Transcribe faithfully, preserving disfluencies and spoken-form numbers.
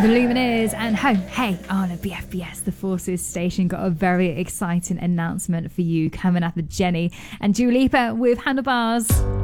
The Lumineers and Home Hey on a B F B S. The Forces station got a very exciting announcement for you coming up with Jenny and Dua Lipa with Handlebars.